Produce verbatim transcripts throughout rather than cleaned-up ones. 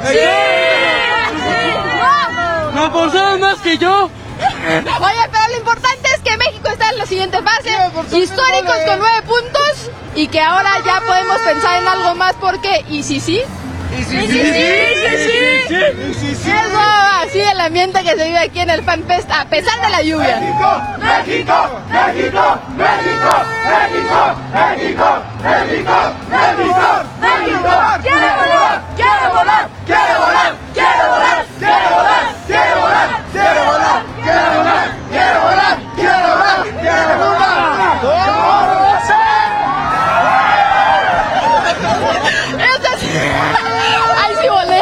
¡Sí! ¿No por ser más que yo? Oye, pero lo importante es que México está en la siguiente fase, históricos con nueve puntos, y que ahora ya podemos pensar en algo más porque, ¿y si sí? ¿Y si ¿Y sí? si sí? ¿Y si sí? Eso, así el ambiente que se vive aquí en el FanFest a pesar de la lluvia. ¡México! ¡México! ¡México! ¡México! ¡México! ¡México! ¡México! ¡México! ¡México! ¡Quiere volar! ¡Quiere volar! ¡Quiere volar! ¡Quiere volar! ¡Quiere volar! ¡Quiere volar! ¡Quiere volar! ¡Quiere volar! ¡Quiere volar! ¡Quiere volar! ¡Quiere volar! Esta sí. ¡Ay, sí volé!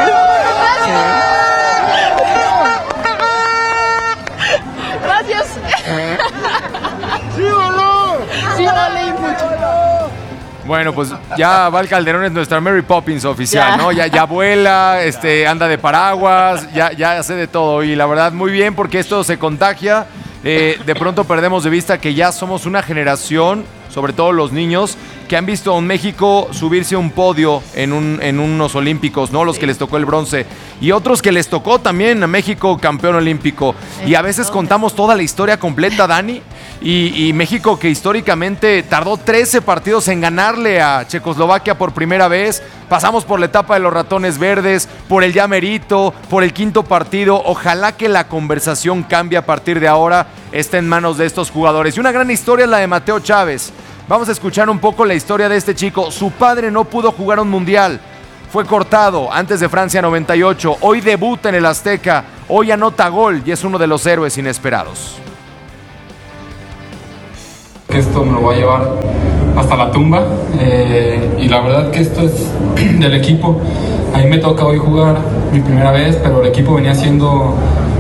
Gracias. ¡Sí voló! Sí volé mucho. Bueno, pues ya Val Calderón es nuestra Mary Poppins oficial, Ya. ¿no? Ya, ya vuela, este, anda de paraguas, ya, ya hace de todo. Y la verdad, muy bien, porque esto se contagia. Eh, de pronto perdemos de vista que ya somos una generación, sobre todo los niños, que han visto a un México subirse a un podio en, un, en unos olímpicos, ¿no? Los que les tocó el bronce. Y otros que les tocó también a México campeón olímpico. Y a veces contamos toda la historia completa, Dani. Y, y México, que históricamente tardó trece partidos en ganarle a Checoslovaquia por primera vez. Pasamos por la etapa de los ratones verdes, por el ya merito, por el quinto partido. Ojalá que la conversación cambie a partir de ahora, esté en manos de estos jugadores. Y una gran historia es la de Mateo Chávez. Vamos a escuchar un poco la historia de este chico. Su padre no pudo jugar un mundial. Fue cortado antes de Francia noventa y ocho. Hoy debuta en el Azteca. Hoy anota gol y es uno de los héroes inesperados. Que esto me lo voy a llevar hasta la tumba, eh, y la verdad que esto es del equipo. A mí me toca hoy jugar mi primera vez, pero el equipo venía siendo